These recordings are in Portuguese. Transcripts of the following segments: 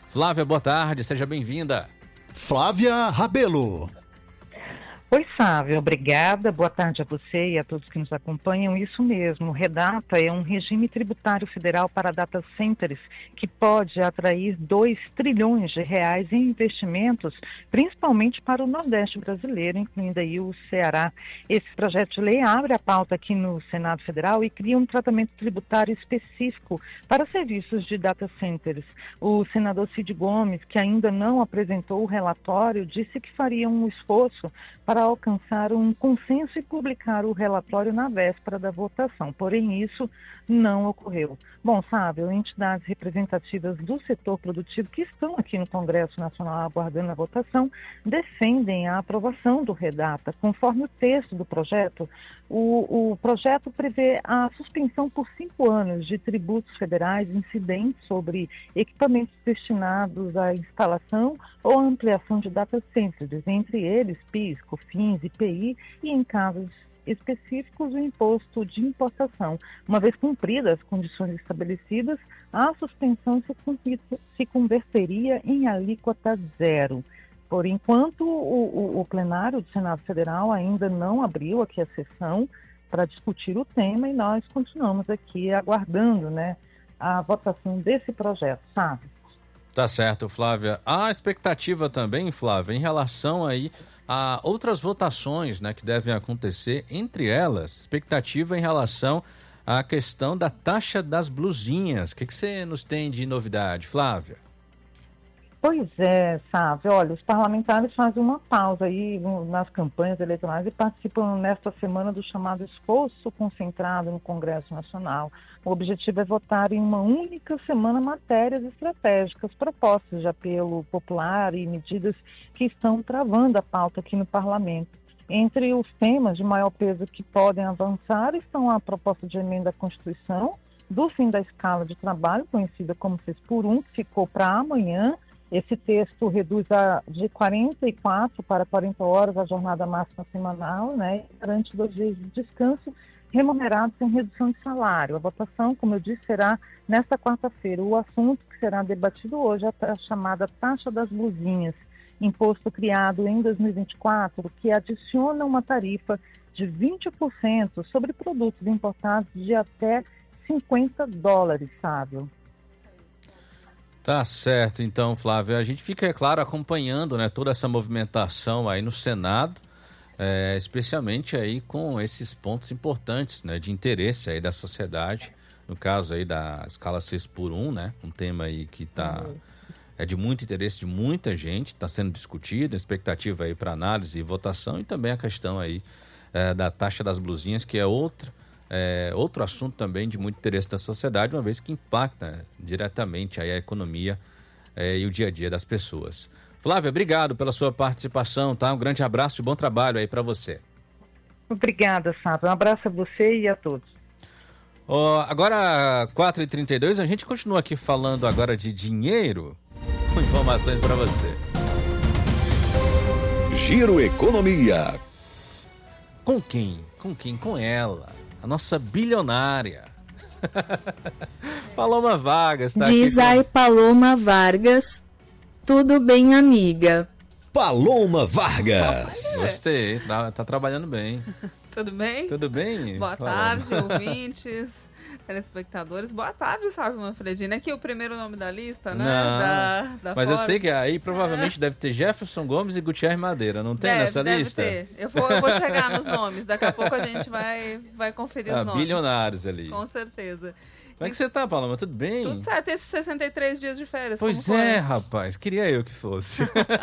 Flávia, boa tarde, seja bem-vinda. Flávia Rabelo. Oi, Sávio, obrigada. Boa tarde a você e a todos que nos acompanham. Isso mesmo, o REDATA é um regime tributário federal para data centers que pode atrair 2 trilhões de reais em investimentos, principalmente para o Nordeste brasileiro, incluindo aí o Ceará. Esse projeto de lei abre a pauta aqui no Senado Federal e cria um tratamento tributário específico para serviços de data centers. O senador Cid Gomes, que ainda não apresentou o relatório, disse que faria um esforço para alcançar um consenso e publicar o relatório na véspera da votação. Porém, isso não ocorreu. Bom, Sávio, entidades representativas do setor produtivo que estão aqui no Congresso Nacional aguardando a votação defendem a aprovação do REDATA. Conforme o texto do projeto, o projeto prevê a suspensão por 5 anos de tributos federais incidentes sobre equipamentos destinados à instalação ou ampliação de data centers, entre eles PIS, COFINS, IPI e, em casos específicos, o imposto de importação. Uma vez cumpridas as condições estabelecidas, a suspensão se converteria em alíquota zero. Por enquanto, o plenário do Senado Federal ainda não abriu aqui a sessão para discutir o tema e nós continuamos aqui aguardando, a votação desse projeto, sabe? Tá certo, Flávia. Há expectativa também, Flávia, em relação aí a outras votações, que devem acontecer, entre elas, expectativa em relação à questão da taxa das blusinhas. O que você nos tem de novidade, Flávia? Pois é, Sávio. Olha, os parlamentares fazem uma pausa aí nas campanhas eleitorais e participam nesta semana do chamado esforço concentrado no Congresso Nacional. O objetivo é votar em uma única semana matérias estratégicas, propostas de apelo popular e medidas que estão travando a pauta aqui no Parlamento. Entre os temas de maior peso que podem avançar estão a proposta de emenda à Constituição, do fim da escala de trabalho, conhecida como 6x1, que ficou para amanhã. Esse texto reduz de 44 para 40 horas a jornada máxima semanal, e garante 2 dias de descanso remunerados sem redução de salário. A votação, como eu disse, será nesta quarta-feira. O assunto que será debatido hoje é a chamada taxa das blusinhas, imposto criado em 2024, que adiciona uma tarifa de 20% sobre produtos importados de até $50, Sávio. Tá certo, então, Flávia. A gente fica, é claro, acompanhando, toda essa movimentação aí no Senado, especialmente aí com esses pontos importantes, de interesse aí da sociedade, no caso aí da escala 6x1, um tema aí que é de muito interesse de muita gente, está sendo discutido, expectativa aí para análise e votação, e também a questão aí da taxa das blusinhas, que é outro assunto também de muito interesse da sociedade, uma vez que impacta diretamente aí a economia e o dia a dia das pessoas. Flávia, obrigado pela sua participação, tá? Um grande abraço e bom trabalho aí para você. Obrigada, Sávio. Um abraço a você e a todos. Agora, 4h32, a gente continua aqui falando agora de dinheiro, com informações para você. Giro Economia. Com quem? Com ela. A nossa bilionária. Paloma Vargas. Tá Diz aqui aí, Paloma Vargas. Tudo bem, amiga? Paloma Vargas. Gostei, tá trabalhando bem. Tudo bem? Tudo bem? Boa tarde, ouvintes, telespectadores. Boa tarde, Sávio Manfredini. Aqui o primeiro nome da lista, Não, da mas Forbes. eu sei que aí provavelmente deve ter Jefferson Gomes e Gutierrez Madeira, não tem nessa lista? Deve ter. Eu vou chegar nos nomes. Daqui a pouco a gente vai conferir os nomes. Bilionários ali. Com certeza. Como é que você tá, Paloma? Tudo bem? Tudo certo. Esses 63 dias de férias. Pois como é, foi? rapaz. Queria eu que fosse.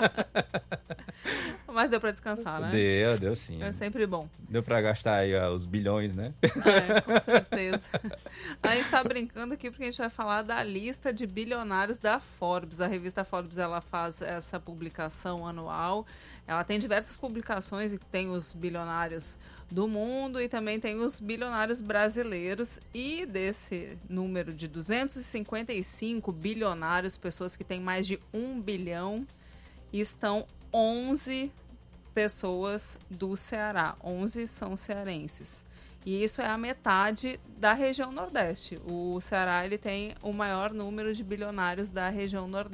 Mas deu pra descansar, né? Deu sim. É sempre bom. Deu pra gastar aí os bilhões, né? Com certeza. A gente tá brincando aqui porque a gente vai falar da lista de bilionários da Forbes. A revista Forbes, ela faz essa publicação anual. Ela tem diversas publicações e tem os bilionários do mundo e também tem os bilionários brasileiros, e desse número de 255 bilionários, pessoas que têm mais de 1 bilhão, estão 11 pessoas do Ceará, 11 são cearenses. E isso é a metade da região Nordeste. O Ceará ele tem o maior número de bilionários da região Nordeste.